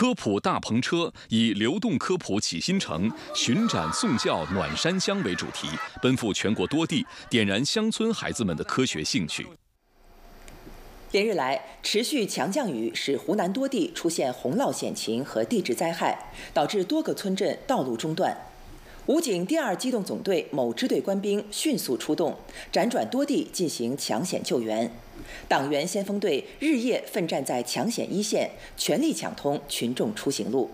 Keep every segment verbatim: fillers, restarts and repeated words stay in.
科普大篷车以流动科普启新城、寻展送教暖山乡为主题，奔赴全国多地，点燃乡村孩子们的科学兴趣。 连日来，持续强降雨使湖南多地出现洪涝险情和地质灾害，导致多个村镇道路中断。武警第二机动总队某支队官兵迅速出动，辗转多地进行抢险救援。党员先锋队日夜奋战在抢险一线，全力抢通群众出行路。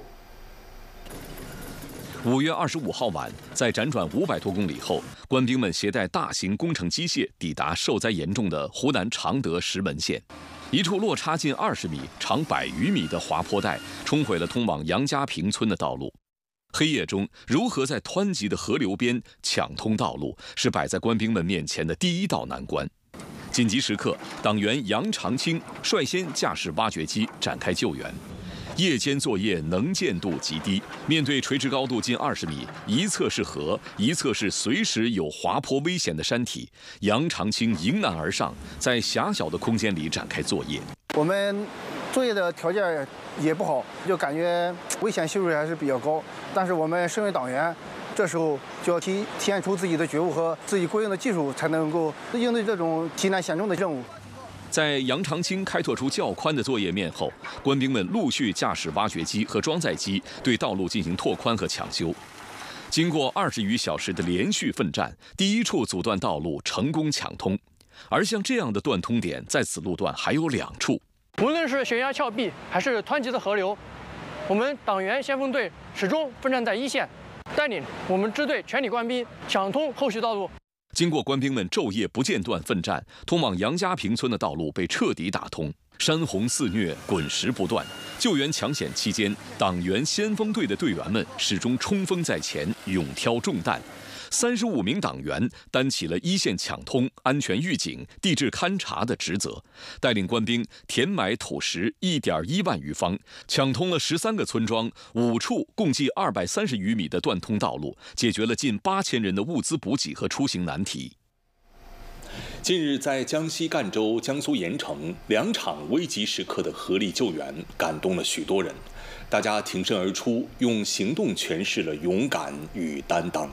五月二十五号晚，在辗转五百多公里后，官兵们携带大型工程机械抵达受灾严重的湖南常德石门县。一处落差近二十米、长百余米的滑坡带，冲毁了通往杨家坪村的道路。黑夜中，如何在湍急的河流边抢通道路，是摆在官兵们面前的第一道难关。紧急时刻，党员杨长青率先驾驶挖掘机展开救援。夜间作业能见度极低，面对垂直高度近二十米，一侧是河，一侧是随时有滑坡危险的山体，杨长青迎难而上，在狭小的空间里展开作业。 我们作业的条件也不好，就感觉危险系数还是比较高。但是我们身为党员，这时候就要体体现出自己的觉悟和自己过硬的技术，才能够应对这种极难险重的任务。 在杨长青开拓出较宽的作业面后，官兵们陆续驾驶挖掘机和装载机对道路进行拓宽和抢修。经过二十余小时的连续奋战，第一处阻断道路成功抢通。而像这样的断通点，在此路段还有两处。 无论是悬崖峭壁，还是湍急的河流，我们党员先锋队始终奋战在一线，带领我们支队全体官兵抢通后续道路。 经过官兵们昼夜不间断奋战，通往杨家坪村的道路被彻底打通。山洪肆虐，滚石不断。救援抢险期间，党员先锋队的队员们始终冲锋在前，勇挑重担。三十五名党员担起了一线抢通、安全预警、地质勘察的职责，带领官兵填埋土石一点一万余方，抢通了十三个村庄、五处共计二百三十余米的断通道路，解决了近八千人的物资补给和出行难题。 近日，在江西赣州、江苏盐城两场危急时刻的合力救援，感动了许多人。大家挺身而出，用行动诠释了勇敢与担当。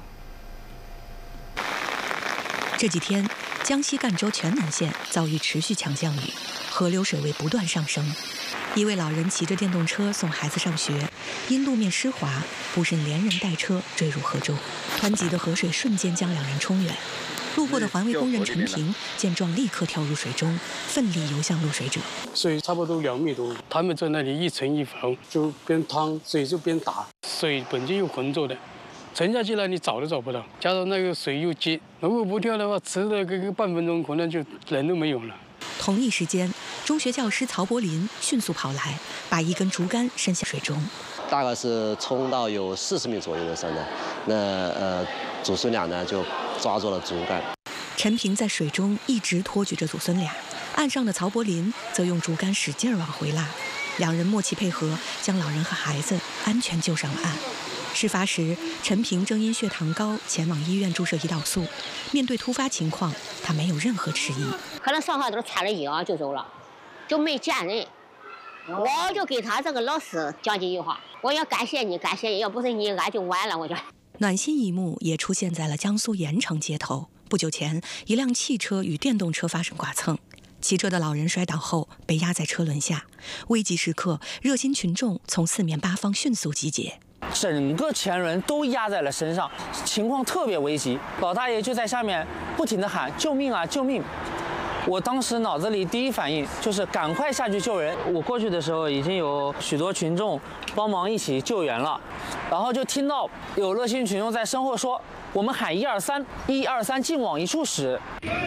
这几天，江西赣州全南县遭遇持续强降雨，河流水位不断上升。一位老人骑着电动车送孩子上学，因路面湿滑，不慎连人带车坠入河中，湍急的河水瞬间将两人冲远。路过的环卫工人陈平见状，立刻跳入水中，奋力游向落水者。 水差不多两米多，他们在那里一沉一浮，就边趟水就边打，水本就又浑浊的。沉下去了，你找都找不到，加上那个水又急，如果不跳的话，迟了个个半分钟，可能就人都没有了。 同一时间，中学教师曹柏林迅速跑来，把一根竹竿伸向水中， 大概是冲到有四十米左右的时候呢，那呃祖孙俩呢就抓住了竹竿。 陈平在水中一直托举着祖孙俩，岸上的曹柏林则用竹竿使劲往回拉，两人默契配合，将老人和孩子安全救上了岸。事发时，陈平正因血糖高前往医院注射胰岛素。面对突发情况，他没有任何迟疑。 可能上号都插了药就走了，就没见人。我就给他这个老师讲几句话，我要感谢你，感谢你，要不是你，俺就完了。我就暖心一幕也出现在了江苏盐城街头。不久前，一辆汽车与电动车发生剐蹭。骑车的老人摔倒后被压在车轮下，危急时刻，热心群众从四面八方迅速集结， 整个前轮都压在了身上，情况特别危急。老大爷就在下面不停地喊救命啊救命！我当时脑子里第一反应就是赶快下去救人。我过去的时候已经有许多群众帮忙一起救援了，然后就听到有热心群众在身后说：“我们喊一二三，一二三，尽往一处使。”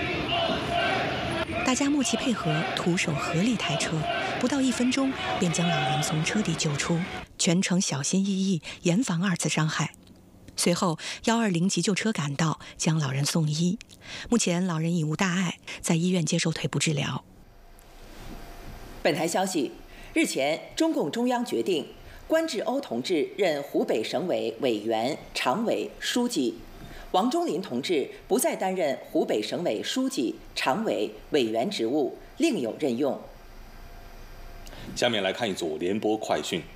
大家默契配合，徒手合力抬车，不到一分钟便将老人从车底救出，全程小心翼翼，严防二次伤害。随后，幺二零急救车赶到，将老人送医。目前，老人已无大碍，在医院接受腿部治疗。 本台消息，日前，中共中央决定，关志欧同志任湖北省委委员、常委、书记。王忠林同志不再担任湖北省委书记、常委、委员职务，另有任用。 下面来看一组联播快讯。